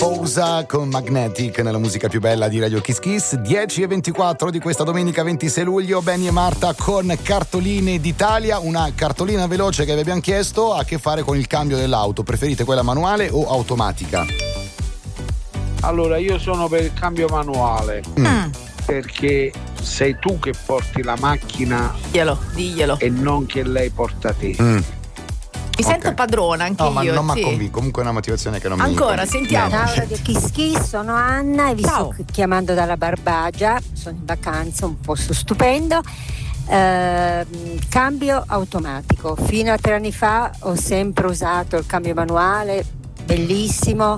Pousa con Magnetic nella musica più bella di Radio Kiss Kiss. 10:24 di questa domenica 26 luglio. Benny e Marta con Cartoline d'Italia. Una cartolina veloce che vi abbiamo chiesto ha a che fare con il cambio dell'auto. Preferite quella manuale o automatica? Allora, io sono per il cambio manuale. Perché sei tu che porti la macchina, diglielo, e non che lei porta te. Mi sento padrona anche no, io. Ma non sì. mi convinco. Comunque è una motivazione che non mi Ancora, convince. sentiamo. Ciao Radio Kiss Kiss, sono Anna e vi Ciao. sto chiamando dalla Barbagia, sono in vacanza, un posto stupendo. Cambio automatico. Fino a 3 anni fa ho sempre usato il cambio manuale, bellissimo.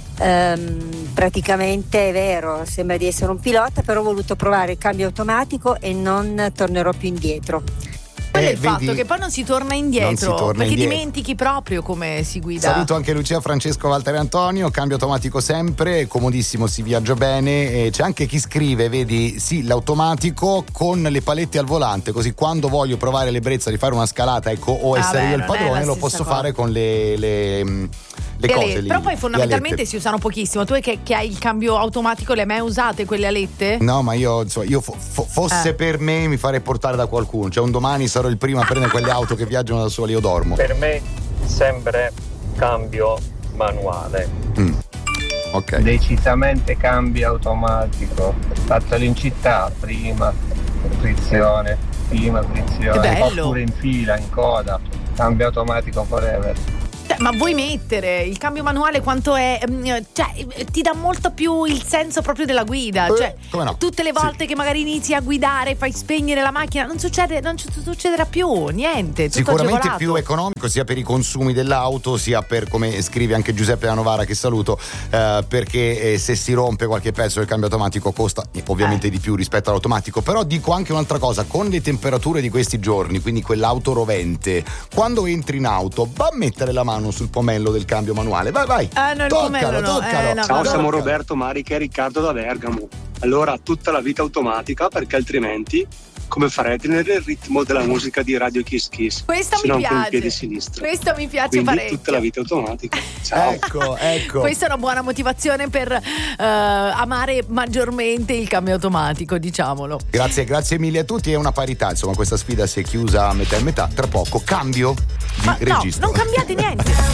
Praticamente è vero, sembra di essere un pilota, però ho voluto provare il cambio automatico e non tornerò più indietro. Quello è il fatto che poi non si torna indietro, perché indietro. dimentichi proprio come si guida. Saluto anche Lucia, Francesco, Walter e Antonio. Cambio automatico sempre, comodissimo, si viaggia bene. E c'è anche chi scrive, vedi, sì, l'automatico con le palette al volante, così quando voglio provare l'ebbrezza di fare una scalata, ecco, o essere io il padrone, lo posso fare con le cose lì. Però poi fondamentalmente si usano pochissimo. Tu che hai il cambio automatico, le hai mai usate quelle alette? No, ma io fosse per me mi farei portare da qualcuno. Cioè un domani sarò il primo a prendere quelle auto che viaggiano da soli, io dormo. Per me sempre cambio manuale. Ok. Decisamente cambio automatico. Fatelo in città, prima frizione, oppure in fila, in coda. Cambio automatico forever. Ma vuoi mettere il cambio manuale quanto è? Cioè, ti dà molto più il senso proprio della guida. Cioè, come no? tutte le volte che magari inizi a guidare, fai spegnere la macchina, non succederà più niente. Tutto Sicuramente agevolato. più economico, sia per i consumi dell'auto, sia per, come scrive anche Giuseppe da Novara, che saluto, perché se si rompe qualche pezzo del cambio automatico costa ovviamente di più rispetto all'automatico. Però dico anche un'altra cosa: con le temperature di questi giorni, quindi quell'auto rovente, quando entri in auto, va a mettere la mano sul pomello del cambio manuale. Vai. No, toccalo. Ciao, siamo Roberto, Marica e Riccardo da Bergamo. Allora, tutta la vita automatica, perché altrimenti come farei a tenere il ritmo della musica di Radio Kiss Kiss? Questo se mi non piace. con il piede sinistro. Questo mi piace Quindi parecchio. tutta la vita automatica. Ciao. Ecco. Questa è una buona motivazione per amare maggiormente il cambio automatico, diciamolo. Grazie mille a tutti. È una parità, insomma, questa sfida si è chiusa a metà e metà. Tra poco cambio di registro. No, non cambiate niente.